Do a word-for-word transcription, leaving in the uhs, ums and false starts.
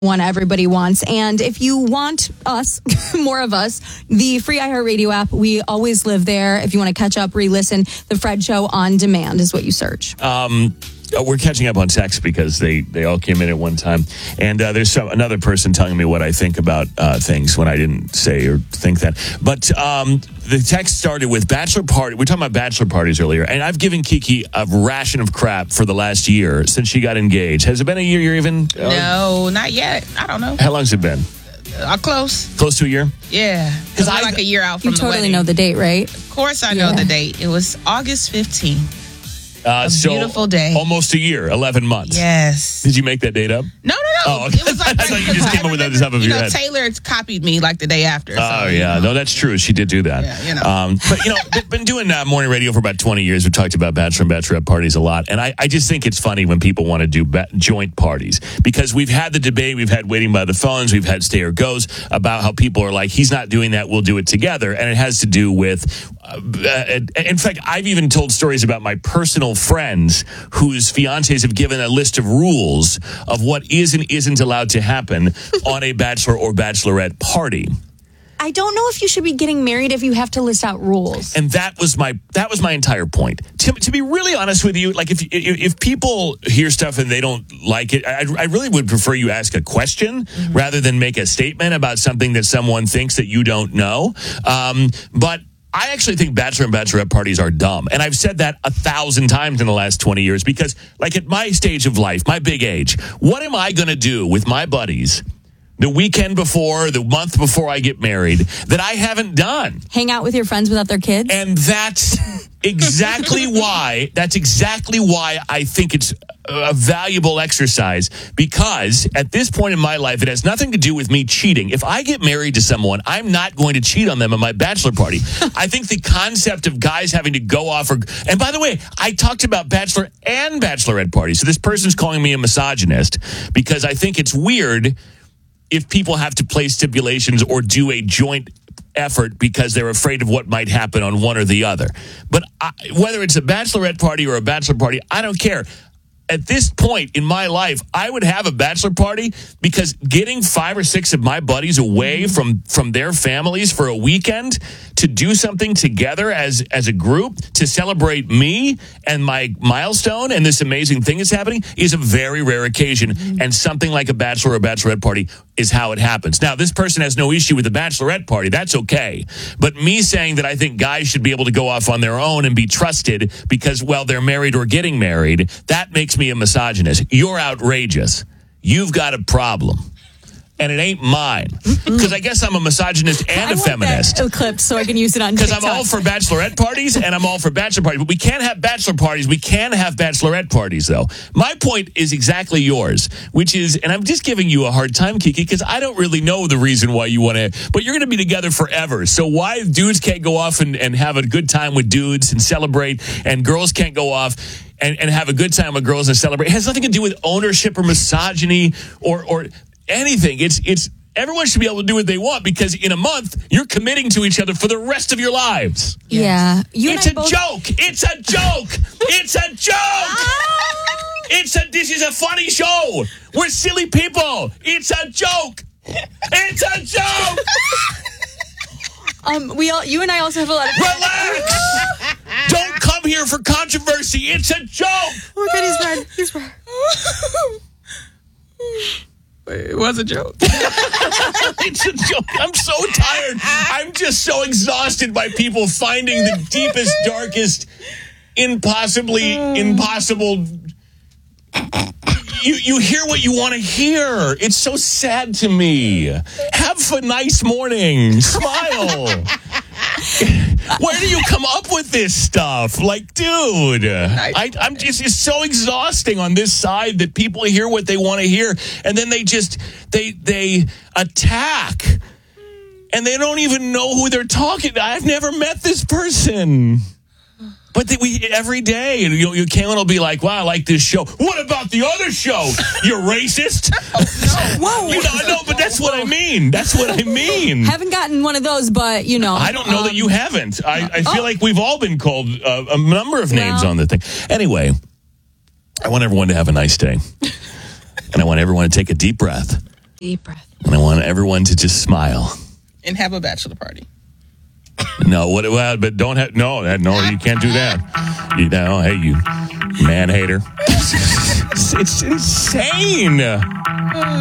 one everybody wants. And if you want us, more of us, the free iHeartRadio app, we always live there. If you want to catch up, re-listen, The Fred Show on demand is what you search. Um, we're catching up on text because they, they all came in at one time. And uh, there's some, another person telling me what I think about uh, things when I didn't say or think that. But um, the text started with bachelor party. We're talking about bachelor parties earlier. And I've given Kiki a ration of crap for the last year since she got engaged. Has it been a year you're even? Uh, no, not yet. I don't know. How long's it been? Uh, close. Close to a year? Yeah. Because I like a year out from you the totally wedding. know the date, right? Of course I know Yeah. the date. It was August fifteenth. Uh, a so beautiful day. Almost a year, eleven months. Yes. Did you make that date up? No, no, no. Oh, okay. It was like I thought you just came up with that at the top of you your know, head. Taylor copied me like the day after. Oh, so, yeah. you know. No, that's true. She did do that. Yeah, you know. Um, but, you know, been- been doing uh, morning radio for about twenty years. We've talked about bachelor and bachelorette parties a lot. And I, I just think it's funny when people want to do ba- joint parties because we've had the debate. We've had waiting by the phones. We've had stay or goes about how people are like, he's not doing that. We'll do it together. And it has to do with, uh, uh, in fact, I've even told stories about my personal friends whose fiancés have given a list of rules of what is and isn't allowed to happen on a bachelor or bachelorette party. I don't know if you should be getting married if you have to list out rules. And that was my that was my entire point. To, to be really honest with you, like if if, if people hear stuff and they don't like it, I, I really would prefer you ask a question mm-hmm. rather than make a statement about something that someone thinks that you don't know. Um, but I actually think bachelor and bachelorette parties are dumb. And I've said that a thousand times in the last twenty years because, like, at my stage of life, my big age, what am I going to do with my buddies the weekend before, the month before I get married that I haven't done? Hang out with your friends without their kids? And that's exactly why, that's exactly why I think it's a valuable exercise, because at this point in my life, it has nothing to do with me cheating. If I get married to someone, I'm not going to cheat on them at my bachelor party. I think the concept of guys having to go off, or, and by the way, I talked about bachelor and bachelorette parties. So this person's calling me a misogynist because I think it's weird if people have to place stipulations or do a joint effort because they're afraid of what might happen on one or the other. But I, whether it's a bachelorette party or a bachelor party, I don't care. At this point in my life, I would have a bachelor party because getting five or six of my buddies away from, from their families for a weekend to do something together as, as a group to celebrate me and my milestone and this amazing thing is happening is a very rare occasion. Mm-hmm. And something like a bachelor or bachelorette party is how it happens. Now, this person has no issue with the bachelorette party. That's okay. But me saying that I think guys should be able to go off on their own and be trusted because, well, they're married or getting married, that makes me a misogynist. You're outrageous. You've got a problem. And it ain't mine. Because I guess I'm a misogynist and I a want feminist. that clip so I can use it on Because TikTok. I'm all for bachelorette parties and I'm all for bachelor parties. But we can't have bachelor parties. We can have bachelorette parties, though. My point is exactly yours, which is, and I'm just giving you a hard time, Kiki, because I don't really know the reason why you want to, but you're going to be together forever. So why dudes can't go off and, and have a good time with dudes and celebrate, and girls can't go off and, and have a good time with girls and celebrate? It has nothing to do with ownership or misogyny or or anything. It's it's everyone should be able to do what they want because in a month you're committing to each other for the rest of your lives. Yeah. You It's and a I both- joke. It's a joke. It's a joke. It's a this is a funny show. We're silly people. It's a joke. It's a joke. Um, we all, you and I also have a lot of... Relax. Don't come here for controversy. It's a joke. Look at his red. He's red. It was a joke. It's a joke. I'm so tired. I'm just so exhausted by people finding the deepest, darkest, impossibly impossible. You you hear what you want to hear. It's so sad to me. Have a nice morning. Smile. Where do you come up with this stuff? Like, dude, I, I'm just, it's so exhausting on this side that people hear what they want to hear, and then they just, they, they attack, and they don't even know who they're talking to. I've never met this person. But they, we every day, and you, you Kaylin will be like, "Wow, I like this show. What about the other show? You're racist." Oh, no. Whoa. You know, I know, but that's what I mean. That's what I mean. Haven't gotten one of those, but, you know. I don't know um, that you haven't. I, I feel oh. like we've all been called uh, a number of names Well. on the thing. Anyway, I want everyone to have a nice day. And I want everyone to take a deep breath. Deep breath. And I want everyone to just smile. And have a bachelor party. No, what? Well, but don't have. No, that, no, you can't do that. You know, hey, you man hater. It's insane.